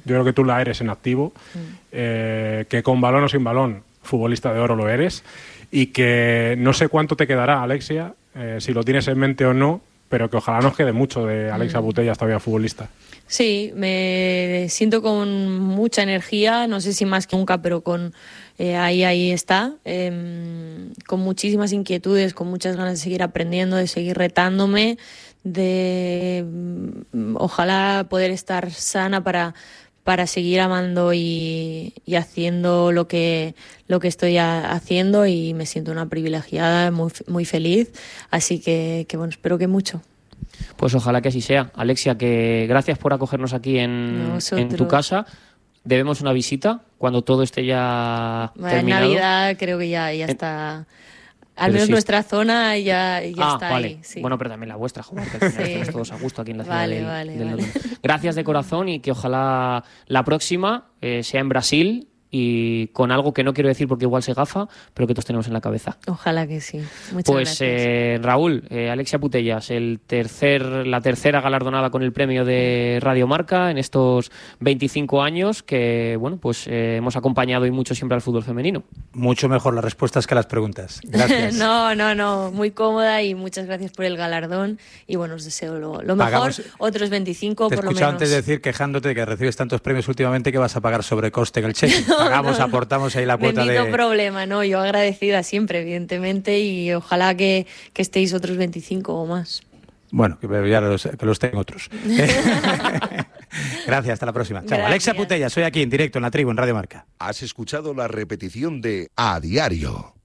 Yo creo que tú la eres en activo, que con balón o sin balón, futbolista de oro lo eres, y que no sé cuánto te quedará, Alexia, si lo tienes en mente o no, pero que ojalá nos quede mucho de Alexia Putellas todavía futbolista. Sí, me siento con mucha energía, no sé si más que nunca, pero con ahí está, con muchísimas inquietudes, con muchas ganas de seguir aprendiendo, de seguir retándome, de ojalá poder estar sana para seguir amando y haciendo lo que estoy haciendo, y me siento una privilegiada, muy, muy feliz, así que bueno, espero que mucho. Pues ojalá que así sea. Alexia, que gracias por acogernos aquí en tu casa. Debemos una visita cuando todo esté ya terminado. En Navidad creo que ya está. Al menos nuestra zona ya está vale. ahí. Sí. Bueno, pero también la vuestra, joder, que al final estamos todos a gusto aquí en la ciudad del London. Gracias de corazón, y que ojalá la próxima sea en Brasil, y con algo que no quiero decir porque igual se gafa, pero que todos tenemos en la cabeza. Ojalá que sí. Muchas gracias. Raúl, Alexia Putellas, la tercera galardonada con el premio de Radio Marca en estos 25 años que, bueno, pues hemos acompañado y mucho siempre al fútbol femenino. Mucho mejor las respuestas que las preguntas. Gracias. No, muy cómoda, y muchas gracias por el galardón, y bueno, os deseo lo mejor, otros 25 por lo menos. Te he escuchado antes decir, quejándote de que recibes tantos premios últimamente, que vas a pagar sobrecoste en el cheque. Aportamos ahí la cuota de... problema, no, yo agradecida siempre, evidentemente, y ojalá que estéis otros 25 o más. Bueno, que los tengan otros. Gracias, hasta la próxima. Chao. Alexia Putellas, soy aquí en directo en La Tribu, en Radio Marca. Has escuchado la repetición de A Diario.